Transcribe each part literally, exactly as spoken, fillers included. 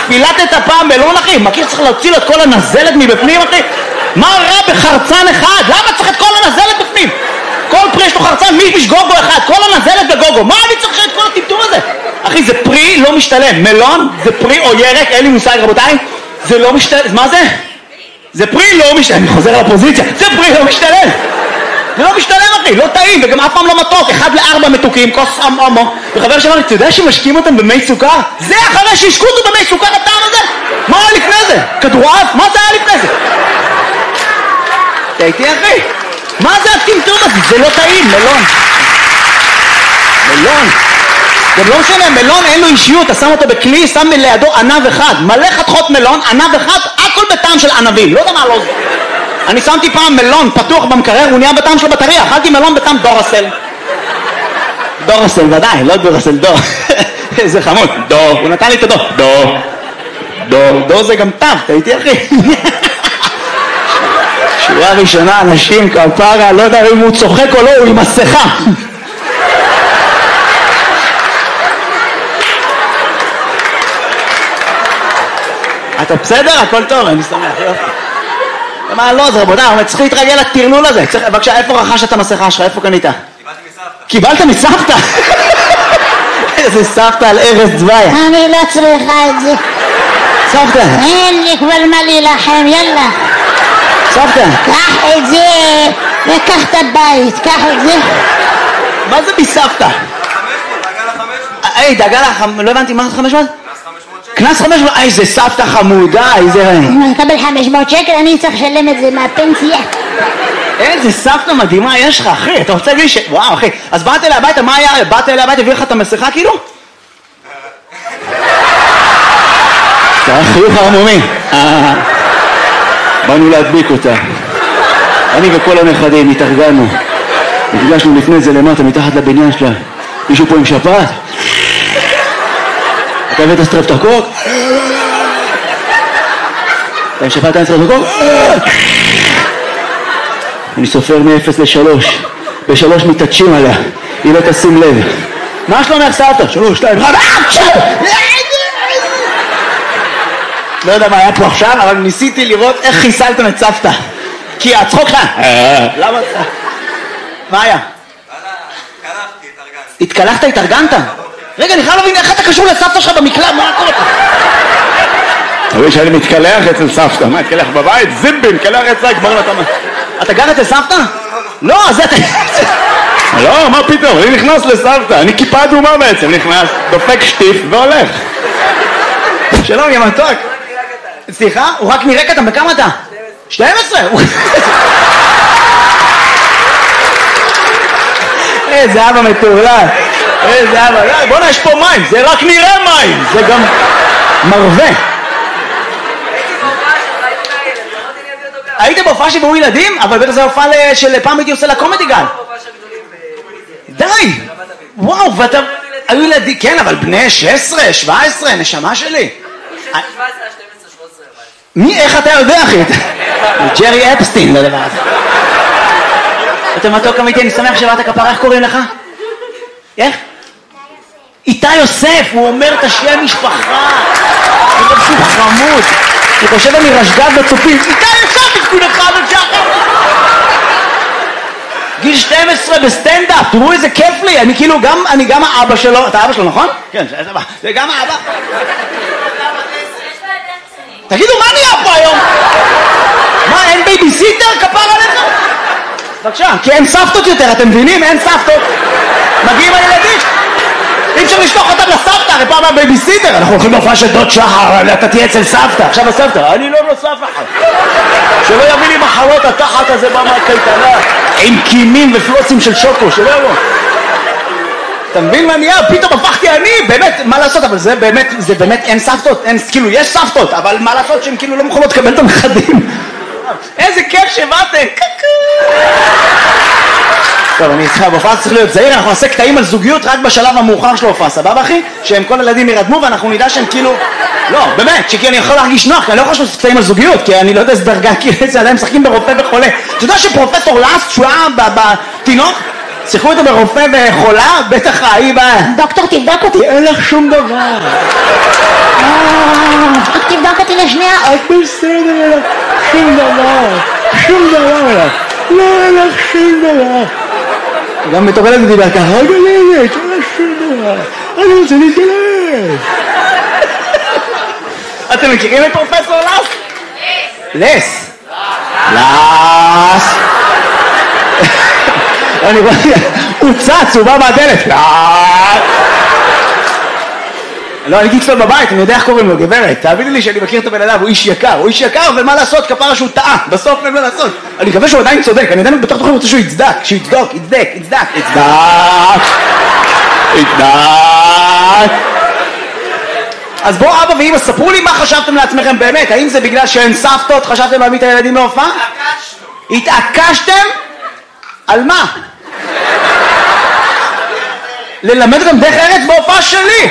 פילטת פעם מלון אחי? מכיר שצריך להוציא לו את כל הנזלת מבפנים אחי? מה רע בחרצן אחד? למה צריך את כל הנזלת בפנים? כל פרי יש לו חרצן, מישמיש גוגו אחד, כל הנזלת בגוגו, מה אני צריך את כל הטמטום הזה? אחי זה פרי לא משתלם, מלון זה פרי או ירק, אין לי מושג רבותיי, זה לא משתלם, מה זה? זה פרי לא משתלם, אני חוזר לאופוזיציה, זה פרי לא משתלם, זה לא משתלם אחי, לא טעים וגם אף פעם לא מתוק, אחד לארבע מתוקים, כוס אמו, וחבר שאמר לי, אתה יודע שמשקים אותם במי סוכר? זה אחרי שהשקו אותו במי סוכר הטעם הזה? מה היה לפני זה? כדורעף? מה זה היה לפני זה? אתה איתי אחי? מה זה הטמטום הזה? זה לא טעים, מלון. מלון. זה לא משנה, מלון אין לו אישיות, אתה שם אותו בכלי, שם לידו ענב אחד, מלא חתכות מלון, ענב אחד, הכל בטעם של ענבים, לא יודע מה לא זה. אני שמתי פעם מלון פתוח במקרר, הוא נהיה בטעם של בטריה, אכלתי מלון בטעם דורסל. דורסל, ודאי, לא דורסל, דור. איזה חמוד, דור, הוא נתן לי את הדור. דור. דור, דור זה גם טב, אתה איתי אחי? שורה ראשונה, אנשים, כפרה, לא יודע אם הוא צוחק או לא, הוא עם מסכה. אתה בסדר? הכל טוב, אני שמח, יופי. מה לא, זה רבותיי, אבל צריך להתרגל לטרלול הזה. בבקשה, איפה רכשת את המסכה שלך? איפה קנית? קיבלתי מסבתא. קיבלת מסבתא? איזה סבתא על ארז צבאי. אני לא צריכה את זה. סבתא. אין לי כבר מה להילחם, יאללה. סבתא. קח את זה, וקח את הבית, קח את זה. מה זה מסבתא? היי, דאגה לך, לא הבנתי, מה זה חמש מאות? קנס חמש מאות, איזה סבתא חמודה, איזה... אני מקבל חמש מאות שקל, אני צריך לשלם את זה מהפנסיה. איזה סבתא מדהימה יש לך, אחי, אתה רוצה להגיד ש... וואו, אחי, אז באת אליי הביתה, מה היה? באת אליי הביתה, הביא לך את המסכה כאילו? זה היה חיוך הרמומי. באנו להדביק אותה. אני וכל הנכדים התארגנו. נפגשנו לפני זה למטה, מתחת לבניין שלה. מישהו פה עם שפעת? אתה הבאת סטרפטוקוק? אתה עם שפעת אין סטרפטוקוק? אני סופר מ-אפס לשלוש. בשלוש מתעטשים עליה. היא לא תשים לב. מה שלומך סבתא? שלוש, שתיים, אחד, לא יודע מה היה פה עכשיו, אבל ניסיתי לראות איך חיסלתם את סבתא. כי הצחוק לך... למה? מה היה? התקלחתי, התארגנתי. התקלחת, התארגנת? רגע, אני חייב להבין איך אתה קשור לסבתא שלך במקלט, מה קורה פה? תראי שאני מתקלח אצל סבתא, מה, התקלח בבית? זיבי, מתקלח אצלה, כבר לא אתה... אתה גר אצל סבתא? לא, אז אתה... לא, מה פתאום, אני נכנס לסבתא, אני כיפה אדומה בעצם, נכנס, דופק שטיף והולך. שלום, יא מתוק. סליחה? הוא רק נראה קטן, בכמה אתה? שתים עשרה. איזה אבא מטורלל. איזה אבא. בוא'נה, יש פה מים, זה רק נראה מים, זה גם מרווה. היית בהופעה שבאו ילדים? אבל בטח זה הופעה של פעם הייתי עושה לקומדי גל. די! וואו, ואתה... היו ילדים, כן, אבל בני שש עשרה, שבע עשרה, נשמה שלי. מי, איך אתה יודע, אחי? ג'רי אפסטין, לדבר הזה. אתה מתוק אמיתי, אני שמח שבאת כפרה, איך קוראים לך? איך? איתי יוסף, הוא אומר את השם משפחה. הוא לא פשוט חמוד. הוא חושב אני רשגז בצופים. איתי יוסף, תפקוד לך בצ'חר. גיל שתים עשרה בסטנדאפ, תראו איזה כיף לי. אני כאילו גם, אני גם האבא שלו. אתה האבא שלו, נכון? כן, זה גם האבא. תגידו, מה נהיה פה היום? מה, אין בייביסיטר? כפר עליך? בבקשה, כי אין סבתות יותר, אתם מבינים? אין סבתות. מגיעים הילדים. אי אפשר לשלוח אותם לסבתא, הרי פעם הבייביסיטר. אנחנו הולכים להופעה של דוד שחר, אתה תהיה אצל סבתא. עכשיו הסבתא, אני לא נוסף אחד. שלא יביא לי מחלות התחת הזה במה קייטנה, עם קימים ופלוצים של שוקו, שלא יבוא. אתה מבין מה נהיה? פתאום הפכתי אני, באמת, מה לעשות? אבל זה באמת, זה באמת אין סבתות, אין, כאילו, יש סבתות, אבל מה לעשות שהן כאילו לא מוכנות לקבל את הנכדים? איזה כיף שבאתם! טוב, אני צריכה, בהופעה צריך להיות זהיר, אנחנו נעשה קטעים על זוגיות רק בשלב המאוחר של ההופעה, סבבה אחי? שהם כל הילדים ירדמו ואנחנו נדע שהם כאילו... לא, באמת, שכי אני יכול להרגיש נוח, כי אני לא יכול לעשות קטעים על זוגיות, כי אני לא יודע איזה דרגה, כי זה עדיין משחקים ברופא וחולה. אתה יודע שפרופסור לאסט, שהוא היה בתינוק, שיחקו אותו ברופא וחולה, בטח ההיא ב... דוקטור, תבדוק אותי. אין לך שום דבר. רק תבדוק אותי לשנייה. את בסדר, שום דבר, שום דבר, לא הלך שום דבר. גם בתור ילד דיבר ככה, רגע ילד, לא הלך שום דבר, אני רוצה להתגלש. אתם מכירים את פרופסור לס? לס. לס. אני רואה, הוא צץ, הוא בא מהדלת. לס. לא, אני קיצון בבית, אני יודע איך קוראים לו, גברת, תאביני לי שאני מכיר את הבן אדם, הוא איש יקר, הוא איש יקר, ומה לעשות, כפרה שהוא טעה, בסוף אין מה לעשות. אני מקווה שהוא עדיין צודק, אני עדיין בתוך תוכן רוצה שהוא יצדק, שהוא יצדוק, יצדק, יצדק, יצדק, יצדק. אז בואו אבא ואמא, ספרו לי מה חשבתם לעצמכם באמת, האם זה בגלל שאין סבתות, חשבתם להביא את הילדים להופעה? התעקשנו. התעקשתם? על מה? ללמד אותם דרך ארץ בהופעה שלי.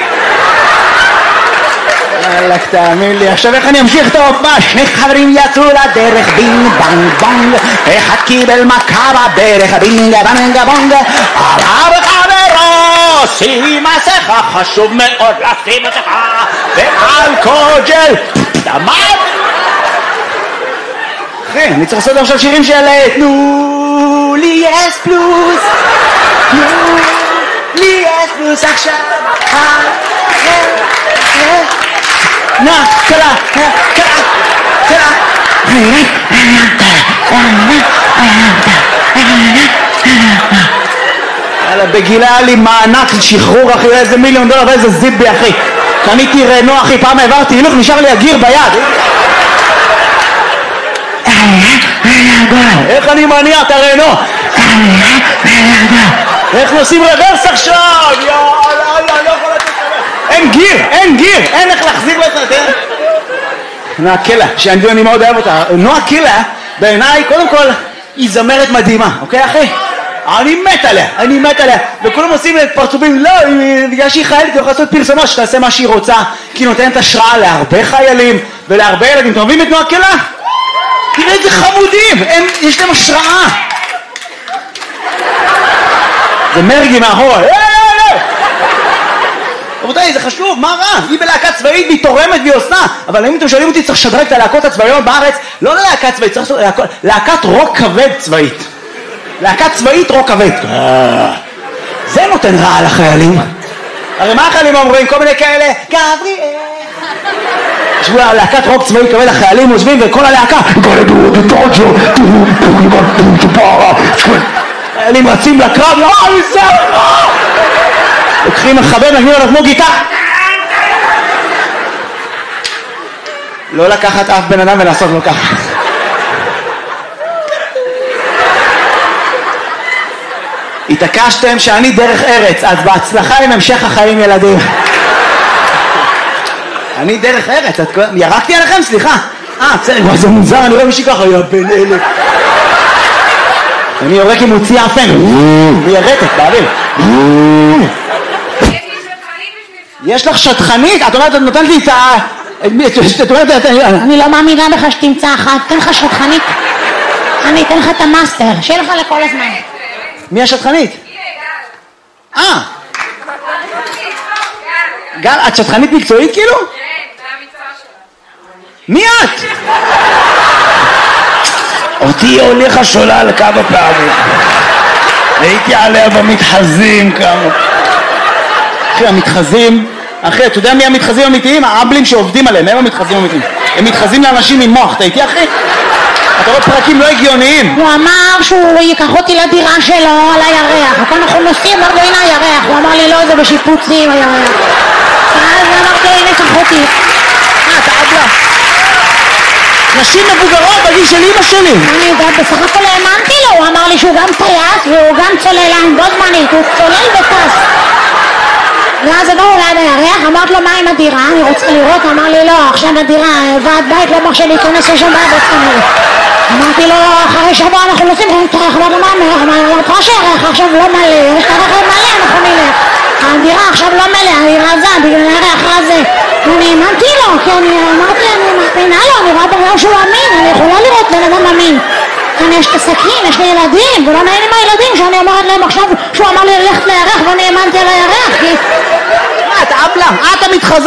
אלק, תאמין לי, עכשיו איך אני אמשיך את ההופעה? שני חברים יצאו לדרך, בינג בנג בונג, אחד קיבל מכה בדרך, בינג בנג בונג, עלה בחברו, שים מסכה, חשוב מאוד לשים מסכה, ואלכוג'ל, דמד. אחי, אני צריך לעשות עכשיו שירים של תנו לי אס פלוס, תנו לי אס פלוס עכשיו, נא, קלה, קלה, קלה. יאללה, בגילה היה לי מענק שחרור אחי, איזה מיליון דולר ואיזה זיבי אחי. קניתי רנו אחי, פעם העברתי הילוך, נשאר לי הגיר ביד. איך אני מניע את הרנו? איך נוסעים רוורס עכשיו? יאללה, יאללה, לא יכול לתת לך. אין גיר, אין גיר, אין איך להחזיר לזה. נועה קילה, שאני מאוד אוהב אותה. נועה קילה, בעיניי, קודם כל, היא זמרת מדהימה, אוקיי אחי? אני מת עליה, אני מת עליה. וכולם עושים את פרצופים, לא, בגלל שהיא חיילת, היא יכולה לעשות פרסומה שתעשה מה שהיא רוצה, כי היא נותנת השראה להרבה חיילים ולהרבה ילדים. אתם אוהבים את נועה קילה? תראה איזה חמודים, הם, יש להם השראה. זה מרגי מאחורה. רבותיי, זה חשוב, מה רע? היא בלהקה צבאית והיא תורמת והיא עושה. אבל אם אתם שואלים אותי, צריך לשדרג את הלהקות הצבאיות בארץ, לא ללהקה צבאית, צריך לעשות להקת רוק כבד צבאית. להקת צבאית רוק כבד. זה נותן רע לחיילים. הרי מה החיילים אומרים? כל מיני כאלה, גבריאל. ישבו להקת רוק צבאי כבד, החיילים עוזבים וכל הלהקה חיילים רצים לקרב, לא, זה לוקחים מחבר, נגנים עליו כמו גיטה. לא לקחת אף בן אדם ולעשות לו ככה. התעקשתם שאני דרך ארץ, אז בהצלחה עם המשך החיים ילדים. אני דרך ארץ, ירקתי עליכם? סליחה. אה, בסדר, זה מוזר, אני רואה מישהי ככה, יא בן אלף. אני יורק עם מוציא אפן, וירקת, באוויר. יש לך שטחנית? את אומרת, את נותנת לי את ה... אני לא מאמינה לך שתמצא אחת, תן לך שטחנית. אני אתן לך את המאסטר, שיהיה לך לכל הזמן. מי השטחנית? אה. גל, את שטחנית מקצועית כאילו? כן, זה המקצוע שלה. מי את? אותי הוליכה שולל כמה פעמים. הייתי עליה במתחזים כמה. אחי, המתחזים, אחי, אתה יודע מי המתחזים האמיתיים? האבלים שעובדים עליהם, הם המתחזים האמיתיים. הם מתחזים לאנשים עם מוח, אתה איתי אחי? אתה רואה פרקים לא הגיוניים. הוא אמר שהוא ייקח אותי לדירה שלו על הירח. וכאן אנחנו נוסעים, אמר לו הנה הירח. הוא אמר לי לא, זה בשיפוצים הירח. אז אמרתי לו הנה קח אותי. אה, אתה אבלה. נשים מבוגרות בגיל של אמא שלי. אני יודעת, בסך הכל האמנתי לו. הוא אמר לי שהוא גם טייס והוא גם צוללן בו זמנית. הוא צולל וטס. ואז עברנו ליד הירח, אמרת לו מה עם הדירה? אני רוצה לראות, אמר לי לא, עכשיו הדירה, ועד בית לא מרשה להיכנס, יש שם בעד כנראה. אמרתי לו, אחרי שבוע אנחנו נוסעים, אמרתי לו, מה אומר? אמרתי לך שהירח עכשיו לא מלא, יש את הרכב מלא, אנחנו נלך. הדירה עכשיו לא מלא, אני רזה, בגלל הירח רזה. אני האמנתי לו, כי אני אמרתי, אני מאמינה לו, אני רואה בגלל שהוא אמין, אני יכולה לראות בן אדם אמין. כאן יש את הסכין, יש לי ילדים, ולא נעים עם הילדים שאני אומרת להם עכשיו שהוא אמר לי ללכת לירח ואני האמנתי על הירח, כי... את אבלה, את המתחזה